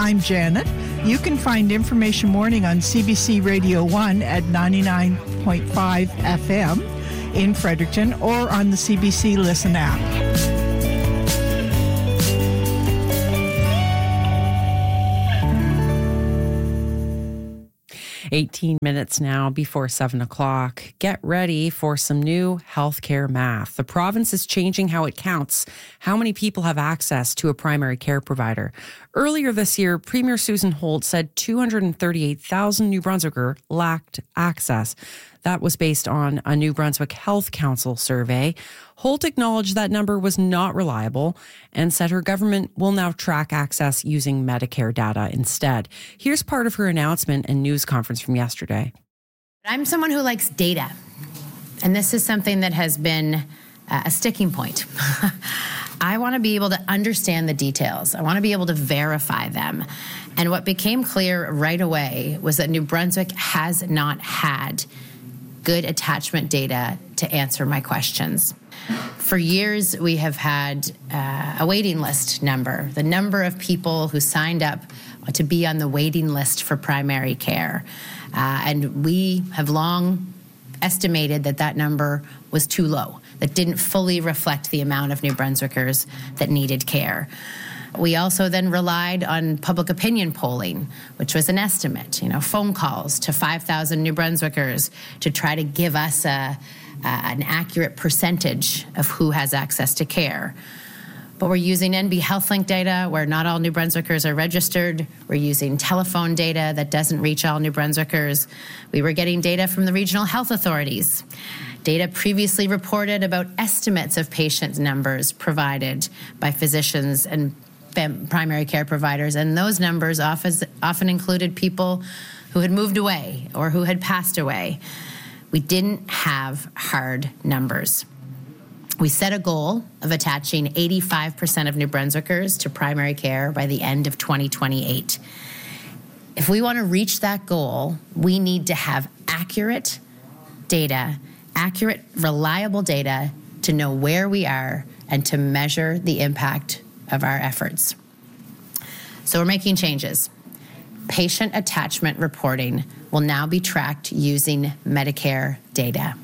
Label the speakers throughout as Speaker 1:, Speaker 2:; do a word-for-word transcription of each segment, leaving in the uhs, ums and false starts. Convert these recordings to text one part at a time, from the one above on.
Speaker 1: I'm Janet. You can find Information Morning on C B C Radio one at ninety-nine point five F M in Fredericton or on the C B C Listen app.
Speaker 2: eighteen minutes now before seven o'clock. Get ready for some new healthcare math. The province is changing how it counts how many people have access to a primary care provider. Earlier this year, Premier Susan Holt said two hundred thirty-eight thousand New Brunswickers lacked access. That was based on a New Brunswick Health Council survey. Holt acknowledged that number was not reliable and said her government will now track access using Medicare data instead. Here's part of her announcement and news conference from yesterday.
Speaker 3: I'm someone who likes data, and this is something that has been uh, a sticking point. I want to be able to understand the details. I want to be able to verify them. And what became clear right away was that New Brunswick has not had good attachment data to answer my questions. For years, we have had uh, a waiting list number, the number of people who signed up to be on the waiting list for primary care. Uh, and we have long estimated that that number was too low, that didn't fully reflect the amount of New Brunswickers that needed care. We also then relied on public opinion polling, which was an estimate, you know, phone calls to five thousand New Brunswickers to try to give us a, a, an accurate percentage of who has access to care. But we're using N B HealthLink data where not all New Brunswickers are registered. We're using telephone data that doesn't reach all New Brunswickers. We were getting data from the regional health authorities. Data previously reported about estimates of patient numbers provided by physicians and primary care providers, and those numbers often, often included people who had moved away or who had passed away. We didn't have hard numbers. We set a goal of attaching eighty-five percent of New Brunswickers to primary care by the end of twenty twenty-eight. If we want to reach that goal, we need to have accurate data, accurate, reliable data to know where we are and to measure the impact of our efforts. So we're making changes. Patient attachment reporting will now be tracked using Medicare data.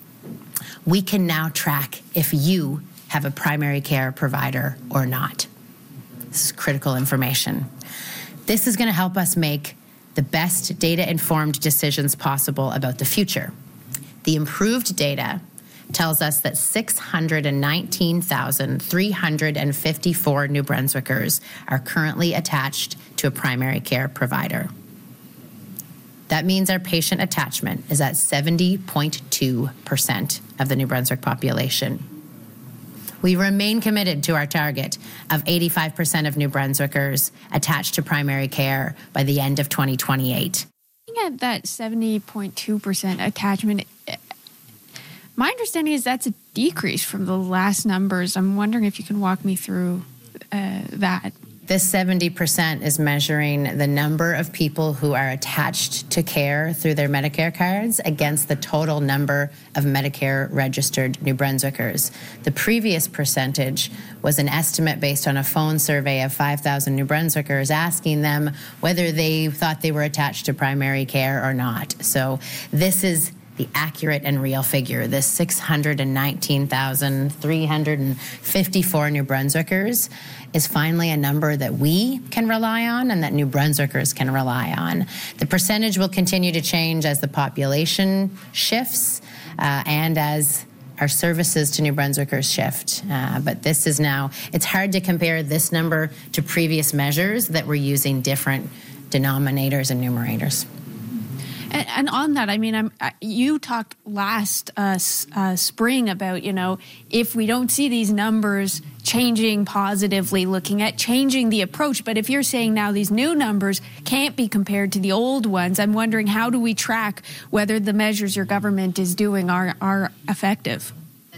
Speaker 3: We can now track if you have a primary care provider or not. This is critical information. This is going to help us make the best data-informed decisions possible about the future. The improved data tells us that six hundred nineteen thousand three hundred fifty-four New Brunswickers are currently attached to a primary care provider. That means our patient attachment is at seventy point two percent of the New Brunswick population. We remain committed to our target of eighty-five percent of New Brunswickers attached to primary care by the end of twenty twenty-eight.
Speaker 4: Looking at that seventy point two percent attachment, my understanding is that's a decrease from the last numbers. I'm wondering if you can walk me through uh, that.
Speaker 3: This seventy percent is measuring the number of people who are attached to care through their Medicare cards against the total number of Medicare-registered New Brunswickers. The previous percentage was an estimate based on a phone survey of five thousand New Brunswickers asking them whether they thought they were attached to primary care or not. So this is the accurate and real figure. This six hundred nineteen thousand three hundred fifty-four New Brunswickers is finally a number that we can rely on and that New Brunswickers can rely on. The percentage will continue to change as the population shifts uh, and as our services to New Brunswickers shift. Uh, but this is now, it's hard to compare this number to previous measures that were using different denominators and numerators.
Speaker 4: And, and on that, I mean, I'm, you talked last uh, uh, spring about, you know, if we don't see these numbers changing positively, looking at changing the approach. But if you're saying now these new numbers can't be compared to the old ones, I'm wondering how do we track whether the measures your government is doing are, are effective?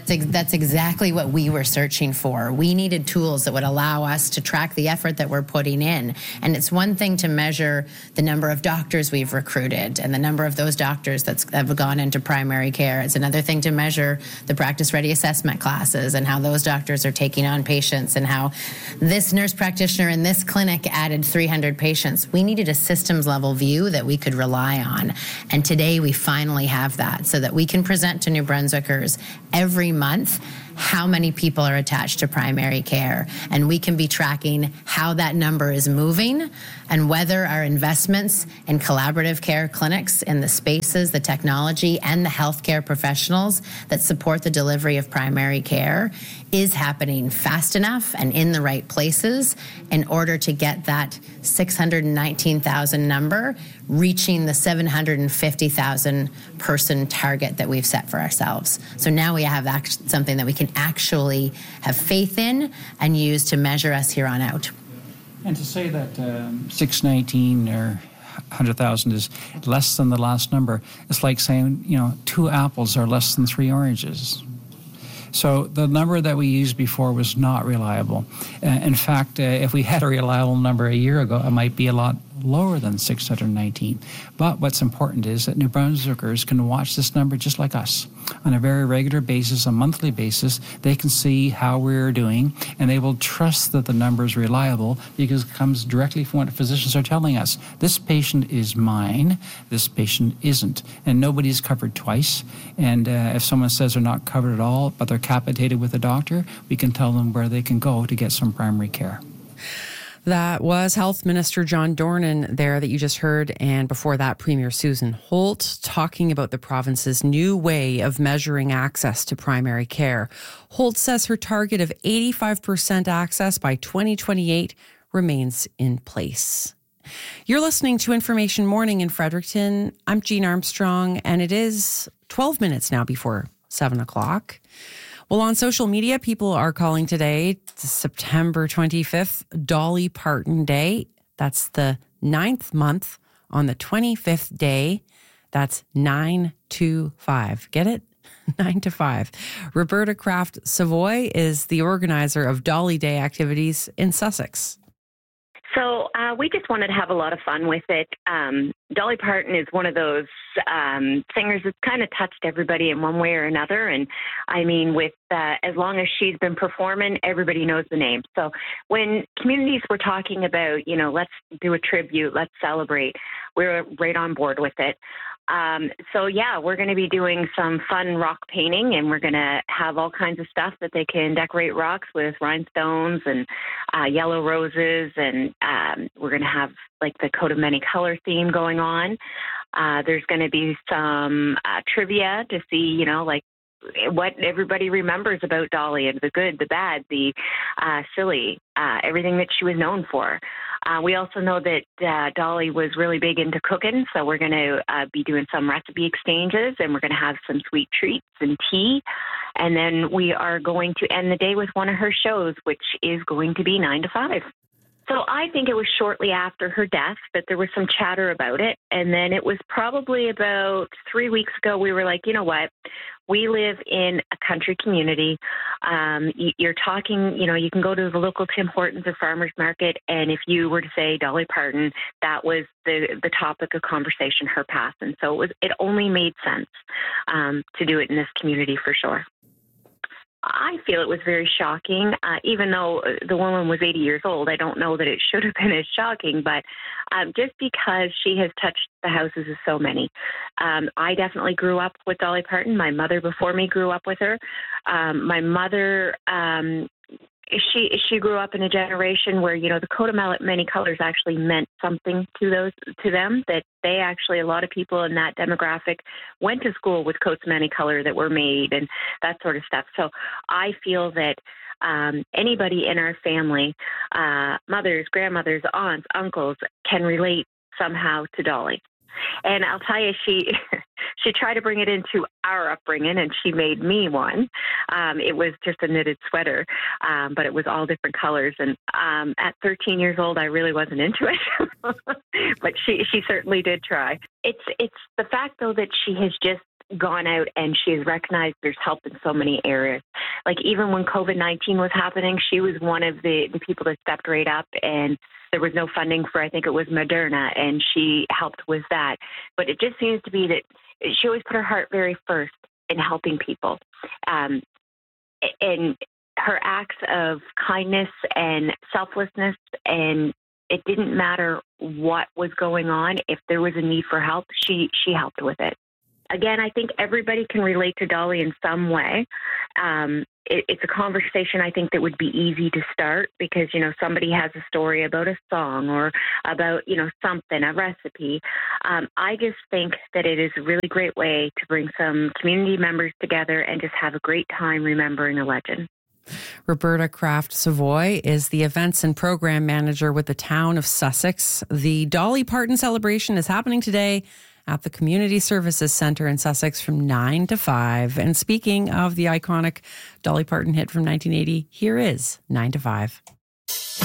Speaker 3: That's exactly what we were searching for. We needed tools that would allow us to track the effort that we're putting in. And it's one thing to measure the number of doctors we've recruited and the number of those doctors that have gone into primary care. It's another thing to measure the practice-ready assessment classes and how those doctors are taking on patients and how this nurse practitioner in this clinic added three hundred patients. We needed a systems-level view that we could rely on. And today we finally have that so that we can present to New Brunswickers every month how many people are attached to primary care, and we can be tracking how that number is moving and whether our investments in collaborative care clinics, in the spaces, the technology, and the healthcare professionals that support the delivery of primary care is happening fast enough and in the right places in order to get that six hundred nineteen thousand number reaching the seven hundred fifty thousand person target that we've set for ourselves. So now we have act- something that we can actually have faith in and use to measure us here on out.
Speaker 5: And to say that um, six nineteen or one hundred thousand is less than the last number, it's like saying, you know, two apples are less than three oranges. So the number that we used before was not reliable. Uh, in fact, uh, if we had a reliable number a year ago, it might be a lot lower than six hundred nineteen. But what's important is that New Brunswickers can watch this number just like us. On a very regular basis, a monthly basis, they can see how we're doing, and they will trust that the number is reliable because it comes directly from what physicians are telling us. This patient is mine, this patient isn't, and nobody's covered twice. And uh, if someone says they're not covered at all, but they're capitated with a doctor, we can tell them where they can go to get some primary care.
Speaker 2: That was Health Minister John Dornan there that you just heard. And before that, Premier Susan Holt talking about the province's new way of measuring access to primary care. Holt says her target of eighty-five percent access by twenty twenty-eight remains in place. You're listening to Information Morning in Fredericton. I'm Jean Armstrong, and it is twelve minutes now before seven o'clock. Well, on social media, people are calling today September twenty-fifth, Dolly Parton Day. That's the ninth month on the twenty-fifth day. That's nine to five. Get it? nine to five. Roberta Kraft Savoy is the organizer of Dolly Day activities in Sussex.
Speaker 6: So uh, we just wanted to have a lot of fun with it. Um, Dolly Parton is one of those um, singers that's kind of touched everybody in one way or another. And I mean, with uh, as long as she's been performing, everybody knows the name. So when communities were talking about, you know, let's do a tribute, let's celebrate, we're right on board with it. Um, so, yeah, we're going to be doing some fun rock painting, and we're going to have all kinds of stuff that they can decorate rocks with, rhinestones and uh, yellow roses. And um, we're going to have like the coat of many color theme going on. Uh, there's going to be some uh, trivia to see, you know, like what everybody remembers about Dolly, and the good, the bad, the uh, silly, uh, everything that she was known for. Uh, we also know that uh, Dolly was really big into cooking, so we're going to uh, be doing some recipe exchanges, and we're going to have some sweet treats and tea. And then we are going to end the day with one of her shows, which is going to be nine to five. So I think it was shortly after her death that there was some chatter about it. And then it was probably about three weeks ago, we were like, you know what? We live in a country community. Um, you're talking, you know, you can go to the local Tim Hortons or farmers market, and if you were to say Dolly Parton, that was the the topic of conversation, her passing. So it was, it only made sense um, to do it in this community for sure. I feel it was very shocking, uh, even though the woman was eighty years old. I don't know that it should have been as shocking, but um, just because she has touched the houses of so many. Um, I definitely grew up with Dolly Parton. My mother before me grew up with her. Um, my mother, um, she she grew up in a generation where, you know, the coat of many colors actually meant something to those to them, that they actually, a lot of people in that demographic went to school with coats of many color that were made and that sort of stuff. So I feel that um, anybody in our family, uh, mothers, grandmothers, aunts, uncles, can relate somehow to Dolly. And I'll tell you, she she tried to bring it into our upbringing, and she made me one. Um, it was just a knitted sweater, um, but it was all different colors. And um, at thirteen years old, I really wasn't into it, but she she certainly did try. It's it's the fact, though, that she has just gone out and she has recognized there's help in so many areas. Like even when COVID nineteen was happening, she was one of the, the people that stepped right up, and there was no funding for, I think it was Moderna, and she helped with that. But it just seems to be that she always put her heart very first in helping people. Um, and her acts of kindness and selflessness, and it didn't matter what was going on. If there was a need for help, she, she helped with it. Again, I think everybody can relate to Dolly in some way. Um, it, it's a conversation I think that would be easy to start because, you know, somebody has a story about a song or about, you know, something, a recipe. Um, I just think that it is a really great way to bring some community members together and just have a great time remembering a legend.
Speaker 2: Roberta Kraft Savoy is the events and program manager with the town of Sussex. The Dolly Parton celebration is happening today at the Community Services Centre in Sussex from nine to five. And speaking of the iconic Dolly Parton hit from nineteen eighty, here is nine to five.